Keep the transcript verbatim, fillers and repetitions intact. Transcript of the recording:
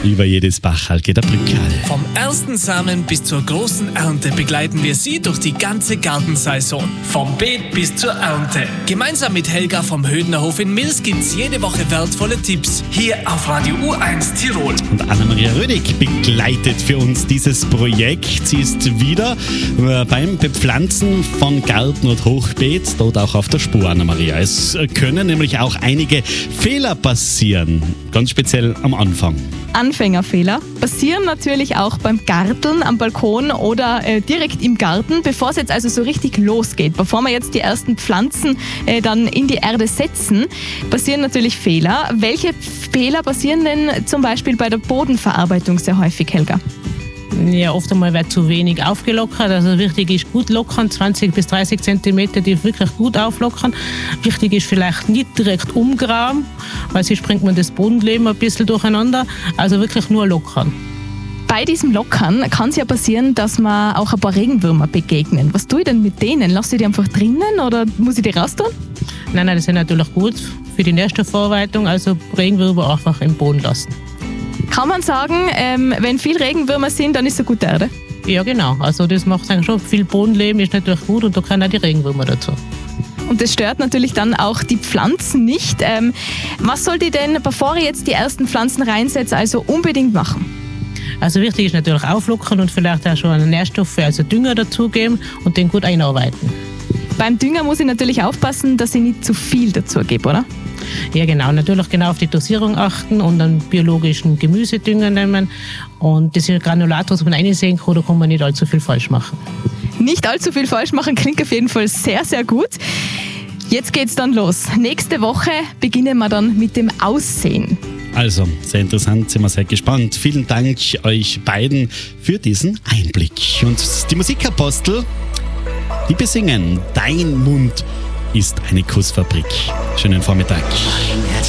Über jedes Bachal geht ein Brückal. Vom ersten Samen bis zur großen Ernte begleiten wir Sie durch die ganze Gartensaison. Vom Beet bis zur Ernte. Gemeinsam mit Helga vom Hödnerhof in Mils gibt's jede Woche wertvolle Tipps. Hier auf Radio U eins Tirol. Und Anna-Maria Rödig begleitet für uns dieses Projekt. Sie ist wieder beim Bepflanzen von Garten und Hochbeet, dort auch auf der Spur, Anna-Maria. Es können nämlich auch einige Fehler passieren, ganz speziell am Anfang. Anfängerfehler passieren natürlich auch beim Garteln am Balkon oder äh, direkt im Garten, bevor es jetzt also so richtig losgeht. Bevor wir jetzt die ersten Pflanzen äh, dann in die Erde setzen, passieren natürlich Fehler. Welche Fehler passieren denn zum Beispiel bei der Bodenverarbeitung sehr häufig, Helga? Ja, oft einmal wird zu wenig aufgelockert. Also wichtig ist gut lockern, zwanzig bis dreißig Zentimeter, die wirklich gut auflockern. Wichtig ist vielleicht nicht direkt umgraben, weil sonst bringt man das Bodenleben ein bisschen durcheinander. Also wirklich nur lockern. Bei diesem Lockern kann es ja passieren, dass man auch ein paar Regenwürmer begegnen. Was tue ich denn mit denen? Lass ich die einfach drinnen oder muss ich die raustun? Nein, nein, das ist natürlich gut für die Nährstoffverarbeitung. Also Regenwürmer einfach im Boden lassen. Kann man sagen, ähm, wenn viel Regenwürmer sind, dann ist es eine gute Erde? Ja, genau. Also das macht eigentlich schon viel Bodenleben, ist natürlich gut und da können auch die Regenwürmer dazu. Und das stört natürlich dann auch die Pflanzen nicht. Ähm, was sollte ich denn, bevor ich jetzt die ersten Pflanzen reinsetze, also unbedingt machen? Also wichtig ist natürlich auflockern und vielleicht auch schon Nährstoffe, also Dünger dazugeben und den gut einarbeiten. Beim Dünger muss ich natürlich aufpassen, dass ich nicht zu viel dazu gebe, oder? Ja, genau. Natürlich genau auf die Dosierung achten und einen biologischen Gemüsedünger nehmen. Und das Granulat, was man einsehen kann, da kann man nicht allzu viel falsch machen. Nicht allzu viel falsch machen, klingt auf jeden Fall sehr, sehr gut. Jetzt geht's dann los. Nächste Woche beginnen wir dann mit dem Aussehen. Also, sehr interessant, sind wir sehr gespannt. Vielen Dank euch beiden für diesen Einblick. Und die Musikapostel, die besingen Dein Mund ist eine Kussfabrik. Schönen Vormittag.